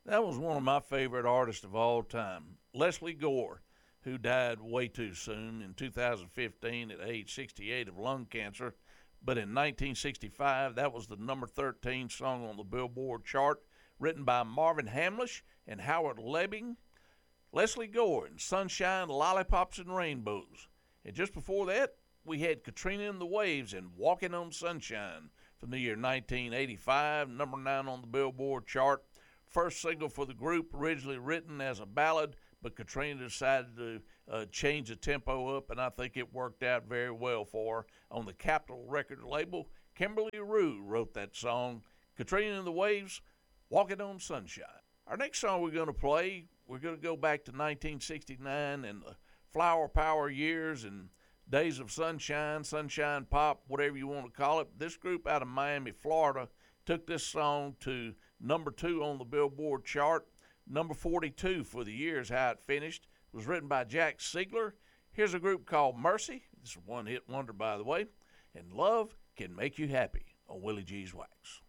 That was one of my favorite artists of all time, Leslie Gore, who died way too soon in 2015 at age 68 of lung cancer. But in 1965, that was the number 13 song on the Billboard chart, written by Marvin Hamlish and Howard Lebbing. Leslie Gore and Sunshine, Lollipops, and Rainbows. And just before that, we had Katrina and the Waves and Walking on Sunshine from the year 1985, number 9 on the Billboard chart. First single for the group, originally written as a ballad, but Katrina decided to change the tempo up, and I think it worked out very well for her. On the Capitol record label, Kimberly Rue wrote that song, Katrina and the Waves, Walking on Sunshine. Our next song we're going to play, we're going to go back to 1969 and the flower power years and days of sunshine, sunshine pop, whatever you want to call it. This group out of Miami, Florida, took this song to number 2 on the Billboard chart. Number 42 for the year is how it finished. It was written by Jack Siegler. Here's a group called Mercy. This is a one-hit wonder, by the way. And Love Can Make You Happy on Willie G's Wax.